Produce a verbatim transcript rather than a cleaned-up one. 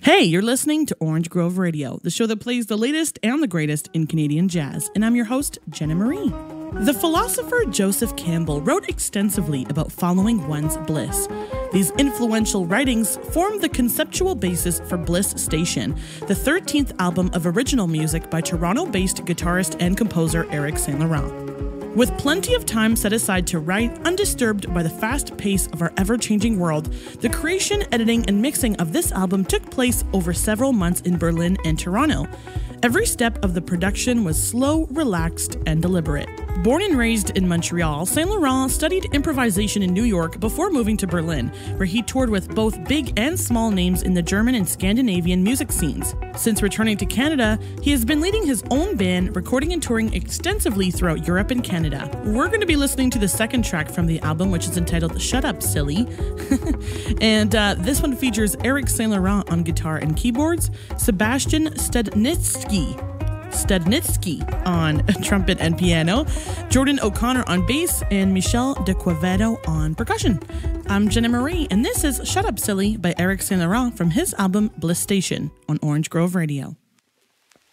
Hey, you're listening to Orange Grove Radio, the show that plays the latest and the greatest in Canadian jazz, and I'm your host, Jenna Marie. The philosopher Joseph Campbell wrote extensively about following one's bliss. These influential writings form the conceptual basis for Bliss Station, the thirteenth album of original music by Toronto-based guitarist and composer Eric Saint Laurent. With plenty of time set aside to write, undisturbed by the fast pace of our ever-changing world, the creation, editing, and mixing of this album took place over several months in Berlin and Toronto. Every step of the production was slow, relaxed, and deliberate. Born and raised in Montreal, Saint Laurent studied improvisation in New York before moving to Berlin, where he toured with both big and small names in the German and Scandinavian music scenes. Since returning to Canada, he has been leading his own band, recording and touring extensively throughout Europe and Canada. We're going to be listening to the second track from the album, which is entitled Shut Up, Silly. and uh, this one features Eric Saint Laurent on guitar and keyboards, Sebastian Studnitsky Studnitsky on trumpet and piano, Jordan O'Connor on bass, and Michel de Quevedo on percussion. I'm Jenna Marie, and this is Shut Up Silly by Eric Saint Laurent from his album Bliss Station on Orange Grove Radio.